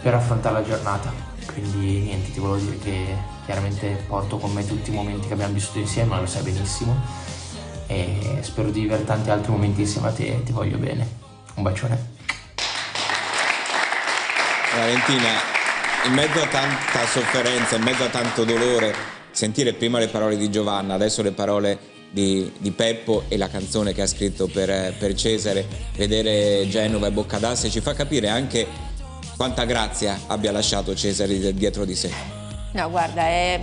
per affrontare la giornata. Quindi niente, ti volevo dire che chiaramente porto con me tutti i momenti che abbiamo vissuto insieme, ma lo sai benissimo, e spero di vivere tanti altri momenti insieme a te e ti voglio bene. Un bacione. Valentina, in mezzo a tanta sofferenza, in mezzo a tanto dolore, sentire prima le parole di Giovanna, adesso le parole di Peppo e la canzone che ha scritto per Cesare, vedere Genova e Boccadasse ci fa capire anche quanta grazia abbia lasciato Cesare dietro di sé. No, guarda, è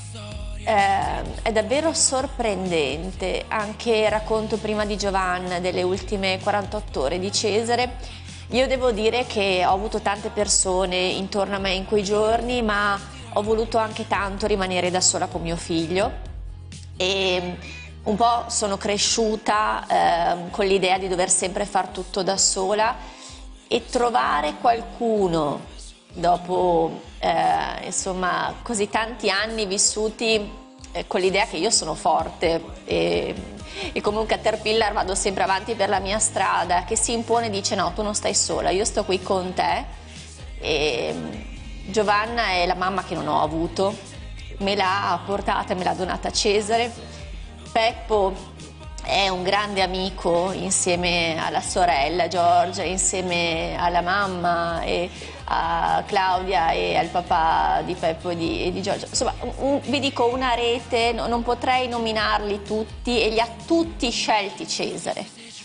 davvero sorprendente. Anche racconto prima di Giovanna delle ultime 48 ore di Cesare. Io devo dire che ho avuto tante persone intorno a me in quei giorni, ma ho voluto anche tanto rimanere da sola con mio figlio e un po' sono cresciuta con l'idea di dover sempre far tutto da sola, e trovare qualcuno dopo insomma così tanti anni vissuti con l'idea che io sono forte e come un caterpillar vado sempre avanti per la mia strada, che si impone e dice no, tu non stai sola, io sto qui con te. E Giovanna è la mamma che non ho avuto, me l'ha portata, me l'ha donata Cesare. Peppo è un grande amico insieme alla sorella Giorgia, insieme alla mamma e a Claudia e al papà di Peppo e di Giorgia. Insomma, vi dico una rete, non potrei nominarli tutti, e li ha tutti scelti Cesare.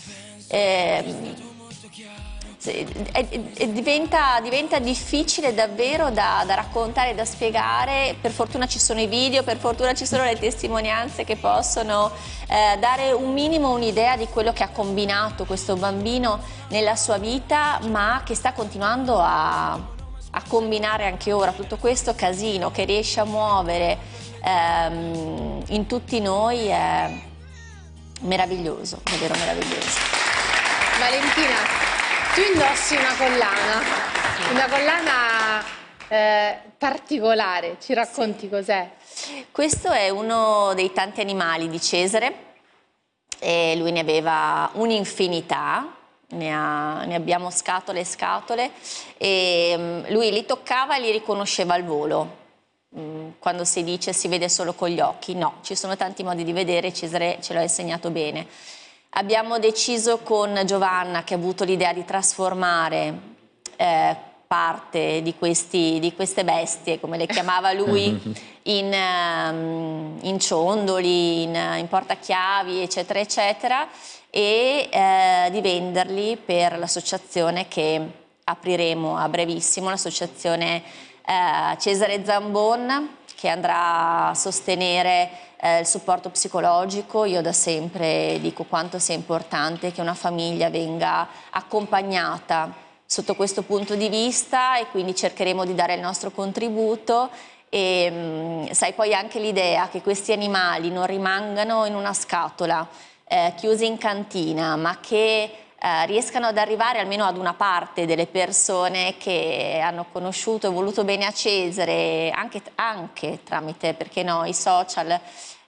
Diventa difficile davvero da raccontare, da spiegare. Per fortuna ci sono i video, per fortuna ci sono le testimonianze che possono dare un minimo un'idea di quello che ha combinato questo bambino nella sua vita, ma che sta continuando a combinare anche ora tutto questo casino che riesce a muovere in tutti noi. È meraviglioso, davvero meraviglioso. Valentina, tu indossi una collana particolare, ci racconti cos'è? Questo è uno dei tanti animali di Cesare, e lui ne aveva un'infinità, ne abbiamo scatole e scatole, e lui li toccava e li riconosceva al volo. Quando si dice si vede solo con gli occhi, no, ci sono tanti modi di vedere, Cesare ce l'ha insegnato bene. Abbiamo deciso con Giovanna, che ha avuto l'idea di trasformare parte di queste bestie, come le chiamava lui, in ciondoli, in portachiavi, eccetera, eccetera, e di venderli per l'associazione che apriremo a brevissimo, l'associazione Cesare Zambon, che andrà a sostenere il supporto psicologico. Io da sempre dico quanto sia importante che una famiglia venga accompagnata sotto questo punto di vista, e quindi cercheremo di dare il nostro contributo. E sai, poi anche l'idea che questi animali non rimangano in una scatola chiusi in cantina, ma che riescano ad arrivare almeno ad una parte delle persone che hanno conosciuto e voluto bene a Cesare, anche tramite, perché no, i social,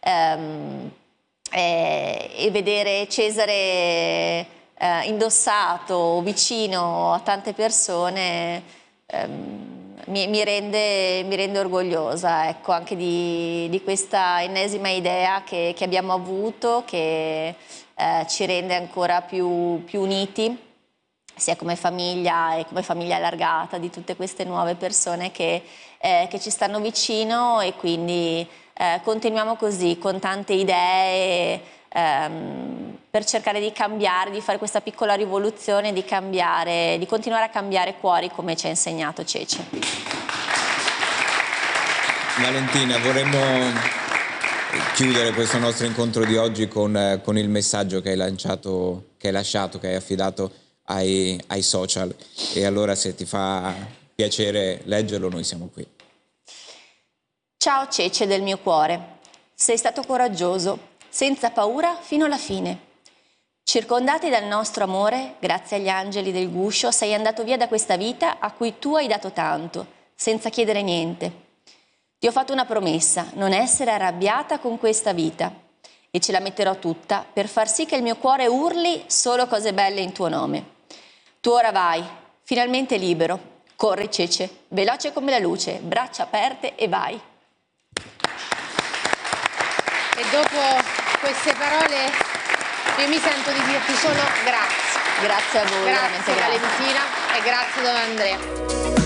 e vedere Cesare indossato vicino a tante persone mi rende orgogliosa, ecco, anche di questa ennesima idea che abbiamo avuto, che ci rende ancora più uniti, sia come famiglia e come famiglia allargata, di tutte queste nuove persone che ci stanno vicino. E quindi continuiamo così, con tante idee, per cercare di cambiare, di fare questa piccola rivoluzione, di continuare a cambiare cuori, come ci ha insegnato Cece. Valentina, vorremmo chiudere questo nostro incontro di oggi con il messaggio che hai lanciato, che hai lasciato, che hai affidato ai social, e allora, se ti fa piacere leggerlo, noi siamo qui. Ciao Cece del mio cuore, sei stato coraggioso, senza paura fino alla fine. Circondati dal nostro amore, grazie agli angeli del guscio, sei andato via da questa vita a cui tu hai dato tanto, senza chiedere niente. Ti ho fatto una promessa, non essere arrabbiata con questa vita, e ce la metterò tutta per far sì che il mio cuore urli solo cose belle in tuo nome. Tu ora vai, finalmente libero, Corri Cece, veloce come la luce, braccia aperte e vai. E dopo queste parole io mi sento di dirti solo grazie. Grazie a voi, veramente Grazie grazie. Valentina e grazie Don Andrea.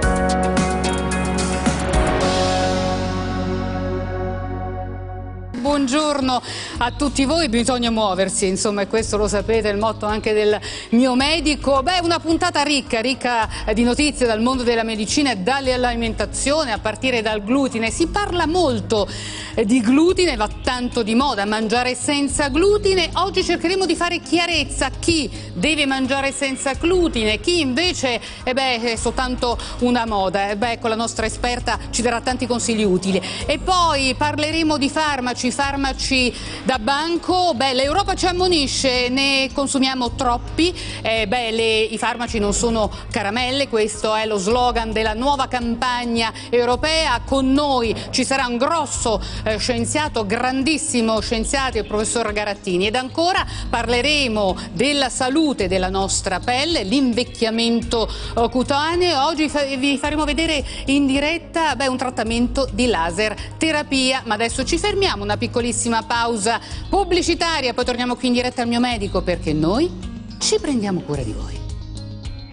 Buongiorno a tutti voi, bisogna muoversi, insomma, e questo lo sapete, è il motto anche del mio medico. Beh, una puntata ricca di notizie dal mondo della medicina e dall'alimentazione, a partire dal glutine. Si parla molto di glutine, va tanto di moda mangiare senza glutine. Oggi cercheremo di fare chiarezza: chi deve mangiare senza glutine, chi invece è soltanto una moda. Ecco, la nostra esperta ci darà tanti consigli utili. E poi parleremo di farmaci da banco. L'Europa ci ammonisce, ne consumiamo troppi. I farmaci non sono caramelle, questo è lo slogan della nuova campagna europea. Con noi ci sarà un grosso scienziato, grandissimo scienziato, il professor Garattini. Ed ancora parleremo della salute della nostra pelle, l'invecchiamento cutaneo. Oggi vi faremo vedere in diretta un trattamento di laser terapia. Ma adesso ci fermiamo, una piccolissima pausa pubblicitaria, poi torniamo qui in diretta al mio medico, perché noi ci prendiamo cura di voi.